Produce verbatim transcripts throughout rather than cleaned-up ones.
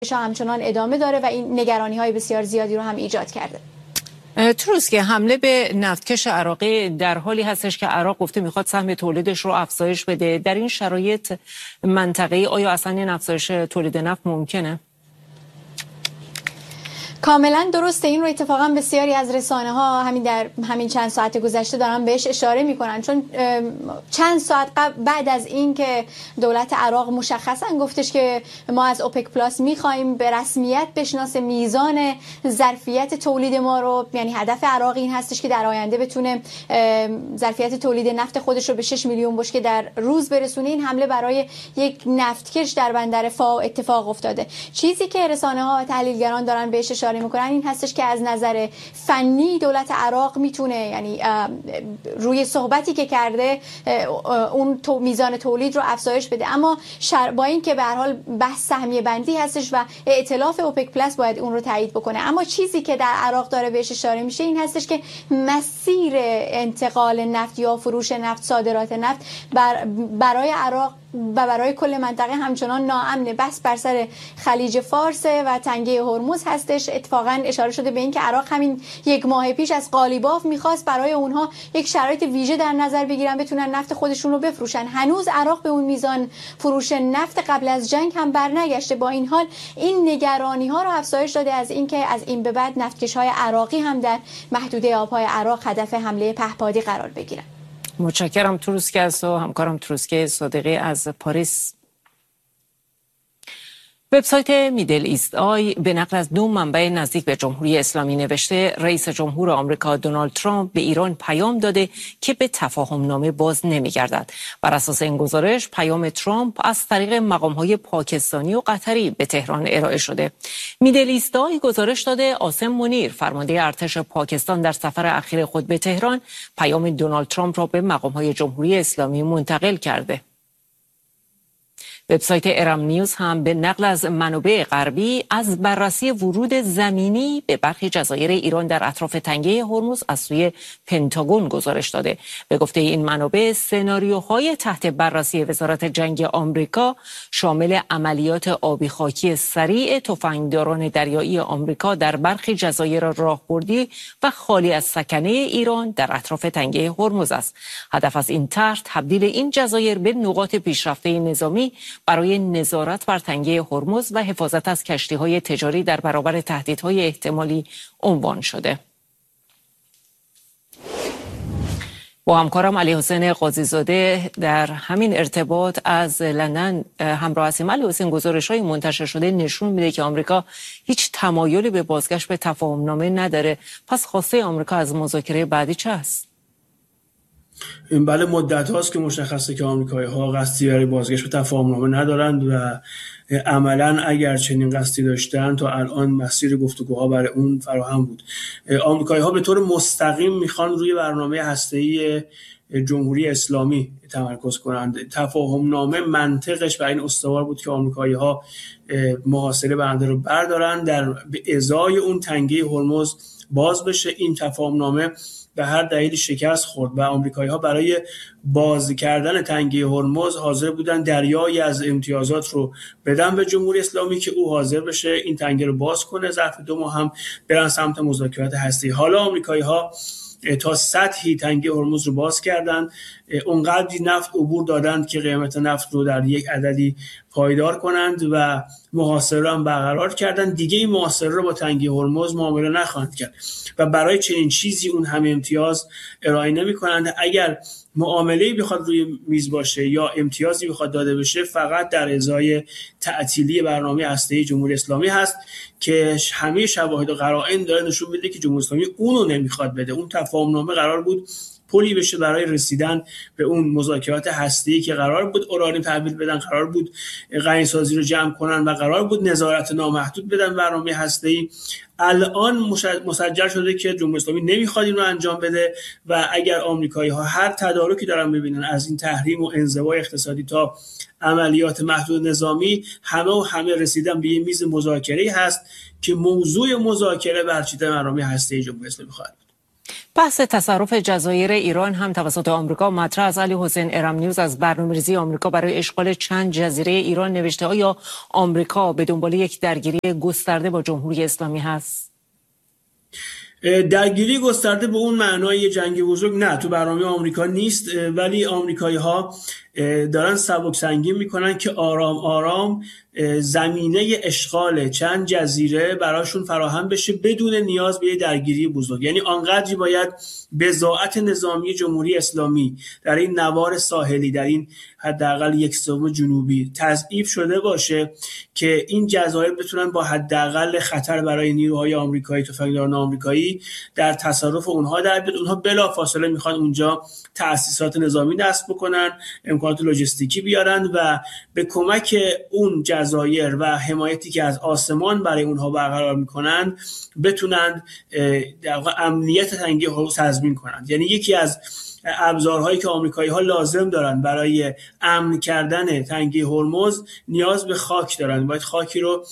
همچنان ادامه داره و این نگرانی‌های بسیار زیادی رو هم ایجاد کرده. تروسکی، حمله به نفتکش عراقی در حالی هستش که عراق گفته میخواد سهم تولیدش رو افزایش بده. در این شرایط منطقه‌ای آیا اصلا این افزایش تولید نفت ممکنه؟ کاملا درسته. این رو اتفاقا بسیاری از رسانه ها همین در همین چند ساعت گذشته دارن بهش اشاره میکنن، چون چند ساعت قبل بعد از این که دولت عراق مشخصا گفتش که ما از اوپک پلاس میخوایم به رسمیت بشناسه میزان ظرفیت تولید ما رو، یعنی هدف عراق این هستش که در آینده بتونه ظرفیت تولید نفت خودش رو به شش میلیون بشکه در روز برسونه. این حمله برای یک نفتکش در بندر فاو اتفاق افتاده. چیزی که رسانه ها و تحلیلگران دارن بهش اشاره میکنن این هستش که از نظر فنی دولت عراق میتونه، یعنی روی صحبتی که کرده اون تو میزان تولید رو افزایش بده، اما با این که به هر حال بحث سهمیه بندی هستش و ائتلاف اوپک پلاس باید اون رو تایید بکنه. اما چیزی که در عراق داره بهش اشاره میشه این هستش که مسیر انتقال نفت یا فروش نفت، صادرات نفت بر برای عراق و برای کل منطقه همچنان ناامنه. بس بر سر خلیج فارس و تنگه هرمز هستش. اتفاقا اشاره شده به این که عراق همین یک ماه پیش از قالیباف میخواست برای اونها یک شرایط ویژه در نظر بگیرن بتونن نفت خودشون رو بفروشن. هنوز عراق به اون میزان فروش نفت قبل از جنگ هم برنگشته. با این حال این نگرانی ها رو افزایش داده از این که از این به بعد نفتکش های عراقی هم در محدوده آبهای عراق هدف حمله پهپادی قرار بگیرن. متشکرم تروسکی از و همکارم تروسکی صادقی از پاریس. وبسایت میدل ایست آی به نقل از دو منبع نزدیک به جمهوری اسلامی نوشته رئیس جمهور آمریکا دونالد ترامپ به ایران پیام داده که به تفاهم نامه باز نمیگردد. بر اساس این گزارش پیام ترامپ از طریق مقام‌های پاکستانی و قطری به تهران ارائه شده. میدل ایست آی گزارش داده عاصم منیر فرمانده ارتش پاکستان در سفر اخیر خود به تهران پیام دونالد ترامپ را به مقام‌های جمهوری اسلامی منتقل کرده. وبسایت ارم نیوز هم به نقل از منابع غربی از بررسی ورود زمینی به برخی جزایر ایران در اطراف تنگه هرمز از سوی پنتاگون گزارش داده. به گفته این منابع سناریوهای تحت بررسی وزارت جنگ آمریکا شامل عملیات آبی خاکی سریع تفنگداران دریایی آمریکا در برخی جزایر راهبردی و خالی از سکنه ایران در اطراف تنگه هرمز است. هدف از این طرح تبدیل این جزایر به نقاط پیشرفته نظامی برای نظارت بر تنگه هرمز و حفاظت از کشتی‌های تجاری در برابر تهدیدهای احتمالی عنوان شده. با همکارم علی حسین قاضی زاده در همین ارتباط از لندن همراه هستیم. علی حسین، گزارش‌های منتشر شده نشون میده که آمریکا هیچ تمایلی به بازگشت به تفاهم‌نامه نداره. پس خواسته آمریکا از مذاکره بعدی چه است؟ بله، مدت هاست که مشخصه که آمریکایی ها قصدی برای بازگشت به تفاهم‌نامه ندارند و عملا اگر چنین قصدی داشتن تا الان مسیر گفتگوها برای اون فراهم بود. آمریکایی ها به طور مستقیم میخوان روی برنامه هسته‌ای جمهوری اسلامی تمرکز کنند. تفاهم‌نامه منطقش بر این استوار بود که آمریکایی ها محاصره بنده رو بردارن، در به ازای اون تنگه هرمز باز بشه. این تفاهم‌نامه به هر دلیلی شکست خورد و آمریکایی‌ها برای باز کردن تنگه هرمز حاضر بودن دریایی از امتیازات رو بدن به جمهوری اسلامی که او حاضر بشه این تنگه رو باز کنه، ظرف دو ماه هم برن سمت مذاکرات هسته‌ای. حالا آمریکایی‌ها تا سطحی تنگه هرمز رو باز کردن، اونقدری نفت عبور دادند که قیمت نفت رو در یک عددی پایدار کنند و محاصره هم برقرار کردند. دیگه این محاصره رو با تنگه هرمز معامله نخواهند کرد و برای چنین چیزی اون همه امتیاز ارائه نمی‌کنند. اگر معامله‌ای بخواد روی میز باشه یا امتیازی بخواد داده بشه فقط در ازای تعطیلی برنامه هسته‌ای جمهوری اسلامی هست که همه شواهد و قرائن داره نشون میده که جمهوری اسلامی اونو نمیخواد بده. اون تفاهم‌نامه قرار بود پلی بشه برای رسیدن به اون مذاکرات هسته‌ای که قرار بود اورانیم تحویل بدن، قرار بود غنی‌سازی رو جمع کنن و قرار بود نظارت نامحدود بدن برنامه هسته‌ای. الان مسجل شده که جمهوری اسلامی نمیخواد این رو انجام بده و اگر آمریکایی‌ها هر تدارکی دارن ببینن از این تحریم و انزوای اقتصادی تا عملیات محدود نظامی، همه و همه رسیدن به یه میز مذاکره‌ای هست که موضوع مذاکره برچیدن برنامه هسته‌ای جمهوری اسلامی خواهد بود. بحث تصرف جزایر ایران هم توسط آمریکا مطرح است. علی حسین، ارم نیوز از برنامه‌ریزی آمریکا برای اشغال چند جزیره ایران نوشته آیا آمریکا به دنبال یک درگیری گسترده با جمهوری اسلامی هست؟ درگیری گسترده به اون معنای جنگ بزرگ نه، تو برنامه آمریکا نیست، ولی آمریکایی‌ها دارن سبک سنگین میکنن که آرام آرام زمینه اشغال چند جزیره براشون فراهم بشه بدون نیاز به درگیری بزرگ. یعنی آنقدری باید بضاعت نظامی جمهوری اسلامی در این نوار ساحلی، در این حداقل یک سوم جنوبی تضعیف شده باشه که این جزایر بتونن با حداقل خطر برای نیروهای آمریکایی، تفنگداران آمریکایی در تصرف اونها در بیاد. اونها بلافاصله میخوان اونجا تأسیسات نظامی نصب بکنن، امکانات لوجستیکی بیارن و به کمک اون جزایر و حمایتی که از آسمان برای اونها برقرار میکنن بتونن در واقع امنیت تنگه هرمز تضمین کنند. یعنی یکی از ابزارهایی که آمریکایی‌ها لازم دارن برای امن کردن تنگه هرمز نیاز به خاک دارن. باید خاکی رو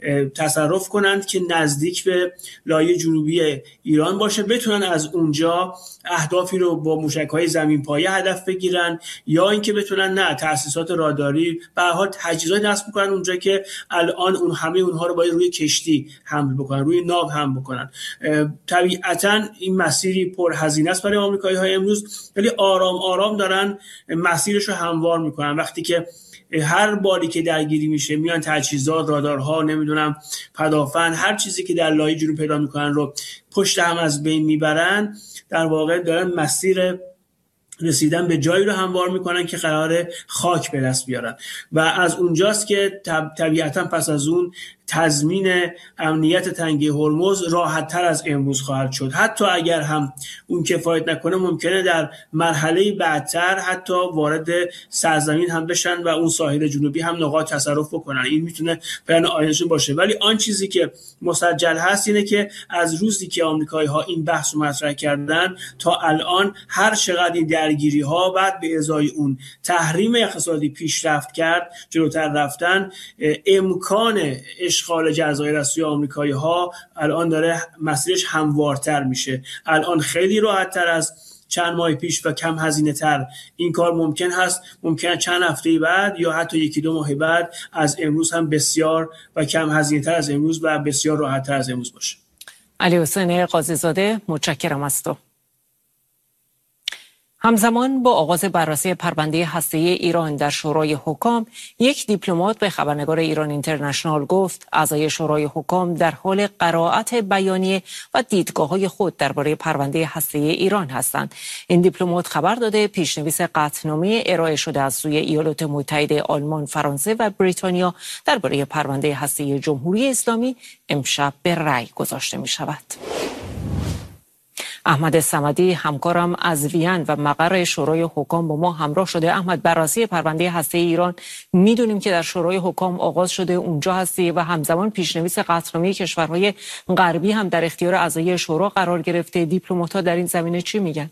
تصرف کنند که نزدیک به لایه جنوبی ایران باشه، بتونن از اونجا اهدافی رو با موشک‌های زمین پایه هدف بگیرن، یا اینکه بتونن نه تأسیسات راداری به هر حال تجهیزات نصب بکنن اونجا که الان اون همه اونها رو باید روی کشتی حمل بکنن، روی ناو حمل بکنن. طبیعتاً این مسیری پرهزینه است برای آمریکایی‌ها امروز، ولی آرام آرام دارن مسیرش رو هموار میکنن. وقتی که هر باری که درگیری میشه میان تجهیزات، رادارها، نمیدونم پدافند، هر چیزی که در لایه جنوب پیدا میکنن رو پشت هم از بین میبرن، در واقع دارن مسیر رسیدن به جایی رو هموار میکنن که قراره خاک به دست بیارن و از اونجاست که طبیعتا پس از اون تضمین امنیت تنگه هرمز راحت تر از امروز خواهد شد. حتی اگر هم اون کفایت نکنه ممکنه در مرحله بعدتر حتی وارد سرزمین هم بشن و اون ساحل جنوبی هم نقاط تصرف بکنن. این میتونه پلن آیندهشون باشه، ولی آن چیزی که مسجل هست اینه که از روزی که آمریکایی‌ها این بحث رو مطرح کردن تا الان هر چقدر این درگیری ها بعد به ازای اون تحریم اقتصادی پیشرفت کرد، جلوتر رفتن، امکان اشغال جزایر از سوی آمریکایی‌ها الان داره مسیرش هموارتر میشه. الان خیلی راحت‌تر از چند ماه پیش و کم هزینه تر این کار ممکن هست. ممکن چند هفته بعد یا حتی یکی دو ماه بعد از امروز هم بسیار و کم هزینه تر از امروز و بسیار راحت‌تر از امروز باشه. علی حسین قاضی زاده، متشکرم از تو. همزمان با آغاز بررسی پرونده هسته‌ای ایران در شورای حکام، یک دیپلمات به خبرنگار ایران اینترنشنال گفت اعضای شورای حکام در حال قرائت بیانیه و دیدگاه‌های خود درباره پرونده هسته‌ای ایران هستند. این دیپلمات خبر داده پیشنویس قطعنامه ارائه شده از سوی ایالات متحده، آلمان، فرانسه و بریتانیا درباره پرونده هسته‌ای جمهوری اسلامی امشب به رأی گذاشته می‌شود. احمد صمدی همکارم از وین و مقر شورای حکام با ما همراه شده. احمد، بررسی پرونده هسته‌ای ایران میدونیم که در شورای حکام آغاز شده، اونجا هستی و همزمان پیشنویس قطعنامه کشورهای غربی هم در اختیار اعضای شورا قرار گرفته. دیپلمات‌ها در این زمینه چی میگن؟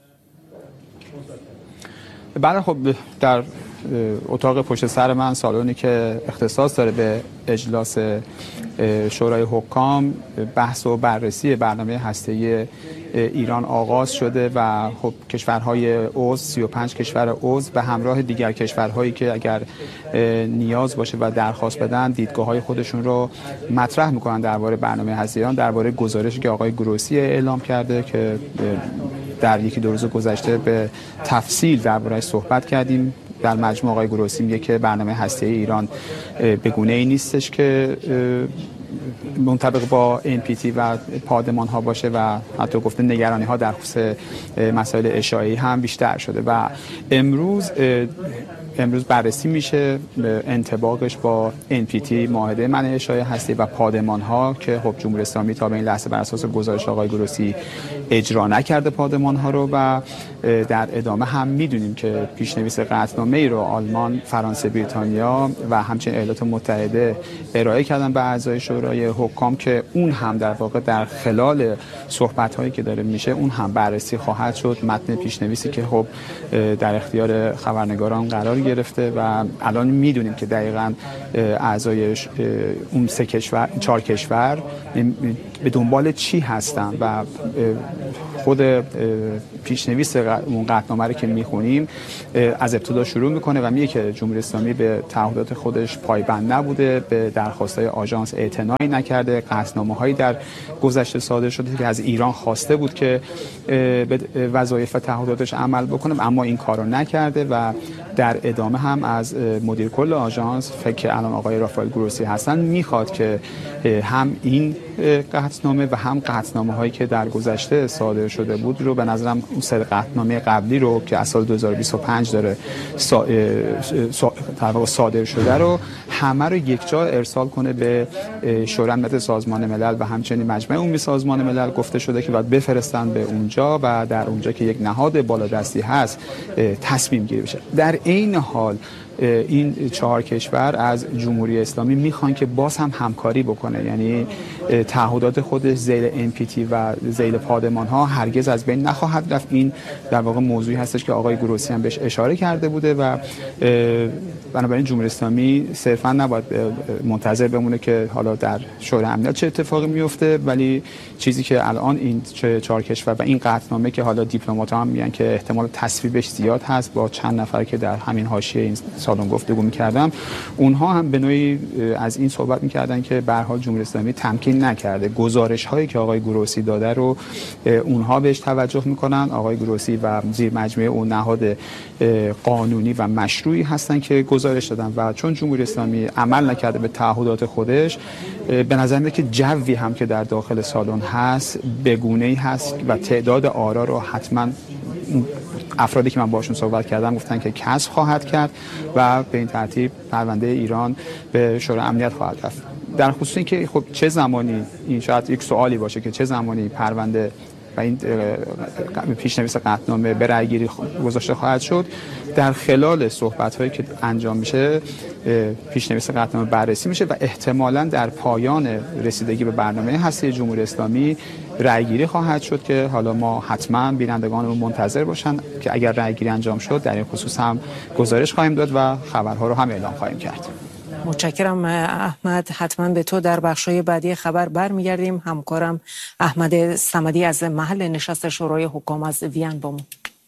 بله، خب در اتاق پشت سر من سالونی که اختصاص داره به اجلاس شورای حکام، بحث و بررسی برنامه هسته‌ای ایران آغاز شده و خب کشورهای عضو، سی و پنج کشور عضو به همراه دیگر کشورهایی که اگر نیاز باشه و درخواست بدن دیدگاه‌های خودشون رو مطرح میکنن درباره برنامه هسته‌ای ایران، درباره گزارشی که آقای گروسی اعلام کرده که در یکی دو روز گذشته به تفصیل درباره‌اش صحبت کردیم. در مجموع آقای گروسی میگه که برنامه هسته‌ای ایران به گونه‌ای نیستش که منطبق با ان پی تی و پادمان ها باشه و حتی گفته نگرانی ها در خصوص مسائل اشاعه‌ای هم بیشتر شده و امروز امروز بررسی میشه انطباقش با ان پی تی، معاهده منع اشاعه هستی و پادمان ها که خب جمهوری اسلامی تا به این لحظه بر اساس گزارش آقای گروسی اجرا نکرده پادمان ها رو و در ادامه هم میدونیم که پیشنویس قطعنامه ای رو آلمان، فرانسه، بریتانیا و همچنین ایالات متحده ارائه کردن به اعضای شورای حکام که اون هم در واقع در خلال صحبت هایی که داره میشه اون هم بررسی خواهد شد. متن پیشنویسی که خب در اختیار خبرنگاران قرار گرفته و الان میدونیم که دقیقاً اعضای اون سه کشور، چهار کشور به دنبال چی هستن و خود پیشنویس اون قطعنامه رو که میخونیم از ابتدا شروع میکنه و میگه که جمهوری اسلامی به تعهدات خودش پایبند نبوده، به درخواست‌های آژانس اعتنایی نکرده، قطعنامه‌هایی در گذشته صادر شده که از ایران خواسته بود که به وظایف و تعهداتش عمل بکنه اما این کارو نکرده و در ادامه هم از مدیر کل آژانس فکر که الان آقای رافائل گروسی هستن میخواد که هم این قطعنامه و هم قطعنامه هایی که در گذشته صادر شده بود رو به نظرم اون سر قطعنامه قبلی رو که از سال دو هزار و بیست و پنج داره صادر شده رو همه رو یک جا ارسال کنه به شورای امنیت سازمان ملل و همچنین مجمع عمومی سازمان ملل. گفته شده که باید بفرستن به اونجا و در اونجا که یک نهاد بالادستی هست تصمیم گیری بشه. در این حال این چهار کشور از جمهوری اسلامی میخوان که باز هم همکاری بکنه، یعنی تعهدات خودش ذیل ان پی تی و ذیل پادمان ها هرگز از بین نخواهد رفت. این در واقع موضوعی هستش که آقای گروسی هم بهش اشاره کرده بوده و بنابراین جمهوری اسلامی صرفا نباید منتظر بمونه که حالا در شورای امنیت چه اتفاقی میفته، ولی چیزی که الان این چهار کشور و این قطعنامه که حالا دیپلمات‌ها هم میگن که احتمال تصویبش زیاد هست با چند نفر که در همین حاشیه این سالن گفتگو می‌کردم، اونها هم به نوعی از این صحبت می‌کردن که به هر حال جمهوری اسلامی تمکین نکرده. گزارش‌هایی که آقای گروسی داده رو اونها بهش توجه می‌کنن. آقای گروسی و زیر مجموعه اون نهاد قانونی و مشروعی هستن که گزارش دادن و چون جمهوری اسلامی عمل نکرده به تعهدات خودش، به نظر میاد که جوی هم که در داخل سالن هست بگونه‌ای هست و تعداد آرا رو حتما افرادی که من باشون صحبت کردم گفتن که کسب خواهد کرد و به این ترتیب پرونده ایران به شورای امنیت خواهد رفت. در خصوص اینکه خب چه زمانی، این شاید یک سوالی باشه که چه زمانی پرونده و این پیشنویس قطعنامه به رأی‌گیری گذاشته خواهد شد، در خلال صحبت‌هایی که انجام میشه پیشنویس قطعنامه بررسی میشه و احتمالاً در پایان رسیدگی به برنامه هسته جمهوری اسلامی رأی‌گیری خواهد شد که حالا ما حتما بینندگانمون منتظر باشن که اگر رأی‌گیری انجام شد در این خصوص هم گزارش خواهیم داد و خبرها رو هم اعلام خواهیم کرد. متشکرم احمد. حتما به تو در بخشای بعدی خبر برمیگردیم. همکارم احمد صمدی از محل نشست شورای حکام از وین با ما.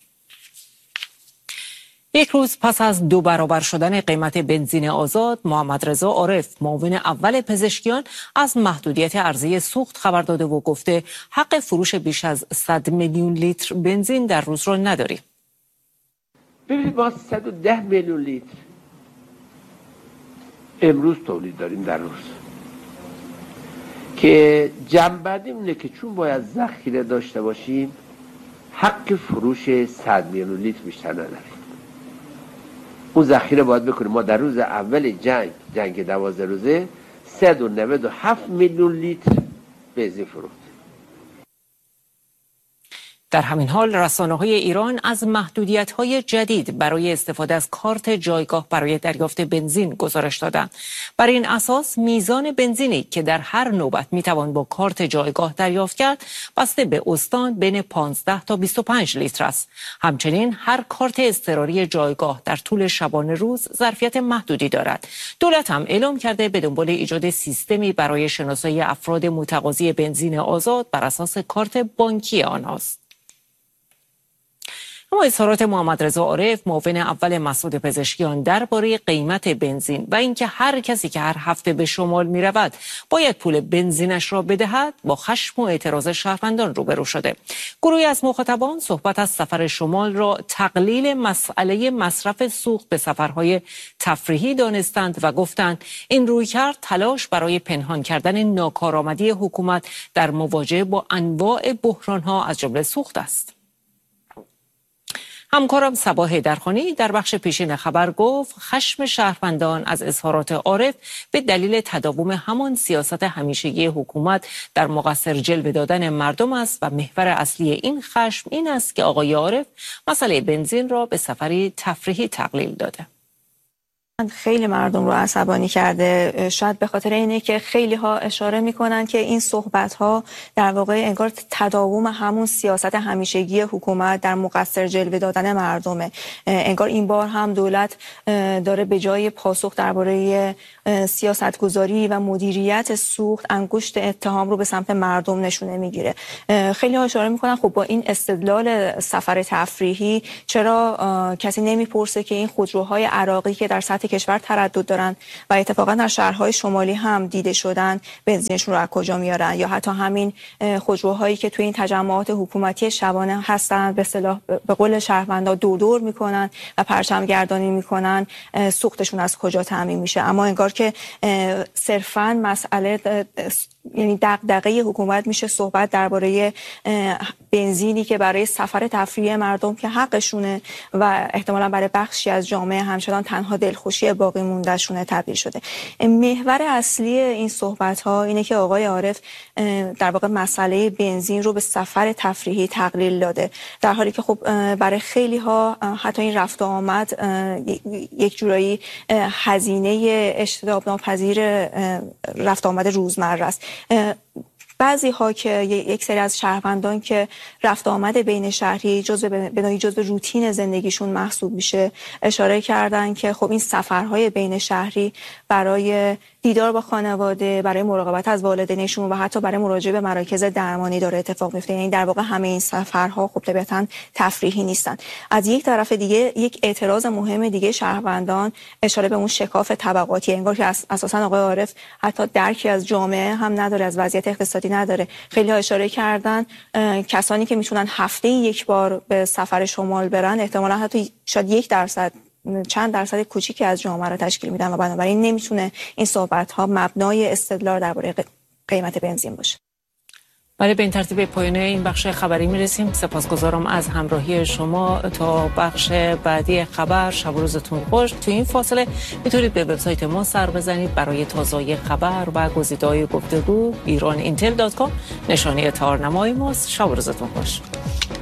یک روز پس از دو برابر شدن قیمت بنزین آزاد، محمد رضا عارف، معاون اول پزشکیان، از محدودیت عرضه سوخت خبر داده و گفته حق فروش بیش از صد میلیون لیتر بنزین در روز را نداریم. ببینید ما صد و ده میلیون لیتر امروز تولید داریم در روز که جنبندی اینه که چون باید ذخیره داشته باشیم حق فروش صد میلیون لیتر بیشتر نداریم. اون ذخیره باید بکنیم. ما در روز اول جنگ جنگ دوازده روزه صد و نود و هفت میلیون لیتر بنزین فروختیم. در همین حال رسانه‌های ایران از محدودیت‌های جدید برای استفاده از کارت جایگاه برای دریافت بنزین گزارش دادند. بر این اساس میزان بنزینی که در هر نوبت میتوان با کارت جایگاه دریافت کرد بسته به استان بین پانزده تا بیست و پنج لیتر است. همچنین هر کارت اضطراری جایگاه در طول شبانه روز ظرفیت محدودی دارد. دولت هم اعلام کرده به دنبال ایجاد سیستمی برای شناسایی افراد متقاضی بنزین آزاد بر اساس کارت بانکی آنهاست. اما اظهارات محمد رضا عارف، معاون اول مسعود پزشکیان، درباره قیمت بنزین و اینکه هر کسی که هر هفته به شمال می رود باید پول بنزینش را بدهد، با خشم و اعتراض شهروندان روبرو شده. گروهی از مخاطبان صحبت از سفر شمال را تقلیل مسئله مصرف سوخت به سفرهای تفریحی دانستند و گفتند این رویکرد تلاش برای پنهان کردن ناکارآمدی حکومت در مواجهه با انواع بحرانها از جمله سوخت است. همکارم صبا حیدرخانی در بخش پیشین خبر گفت خشم شهروندان از اظهارات عارف به دلیل تداوم همان سیاست همیشگی حکومت در مقصر جلوه دادن مردم است و محور اصلی این خشم این است که آقای عارف مسئله بنزین را به سفری تفریحی تقلیل داده. خیلی مردم رو عصبانی کرده، شاید به خاطر اینه که خیلی ها اشاره میکنن که این صحبت ها در واقع انگار تداوم همون سیاست همیشگی حکومت در مقصر جلوه دادن مردمه. انگار این بار هم دولت داره به جای پاسخ درباره سیاستگذاری و مدیریت سوخت انگشت اتهام رو به سمت مردم نشونه میگیره. خیلی ها اشاره میکنن خب با این استدلال سفر تفریحی چرا کسی نمیپرسه که این خودروهای عراقی که در سطح کشور تردد دارن و اتفاقا در شهرهای شمالی هم دیده شدن بنزینشون رو از کجا میارن، یا حتی همین خودروهایی که توی این تجمعات حکومتی شبانه هستن به اصطلاح به قول شهروندا دور دور میکنن و پرچم گردانی میکنن، سوختشون از کجا تامین میشه. اما انگار که صرفاً مسئله یعنی دغدغه حکومت میشه صحبت درباره بنزینی که برای سفر تفریحی مردم که حقشونه و احتمالاً برای بخشی از جامعه همچنان تنها دلخوشی باقی مونده شونه تبدیل شده. محور اصلی این صحبت ها اینه که آقای عارف در واقع مسئله بنزین رو به سفر تفریحی تقلیل داده، در حالی که خب برای خیلی ها حتی این رفت و آمد یک جورایی هزینه اجتناب ناپذیر رفت و آمد روزمره است. بعضی ها که یک سری از شهروندان که رفت آمد بین شهری جزء بنایی جزء روتین زندگیشون محسوب میشه اشاره کردن که خب این سفرهای بین شهری برای دیدار با خانواده، برای مراقبت از والدینشون و حتی برای مراجعه به مراکز درمانی داره اتفاق میفته. یعنی در واقع همه این سفرها خب طبیعتاً تفریحی نیستن. از یک طرف دیگه یک اعتراض مهم دیگه شهروندان اشاره به اون شکاف طبقاتی، انگار که اساساً آقای عارف حتی درکی از جامعه هم نداره، از وضعیت اقتصادی نداره. خیلی ها اشاره کردن کسانی که میتونن هفته یک بار به سفر شمال برن احتمالاً حتی شاید یک درصد چند درصد کوچیکی از جامعه را تشکیل میدن و بنابراین نمیتونه این صحبت ها مبنای استدلال درباره قیمت بنزین باشه. بله، به این ترتیب پایان این بخش خبری میرسیم. سپاسگزارم از همراهی شما. تا بخش بعدی خبر شب و روزتون خوش. تو این فاصله میتونید به وبسایت ما سر بزنید برای تازه خبر و گزیده‌های گفتگو ایران اینتل دات کام نشانی تارنمای ماست. شب و روزتون خوش.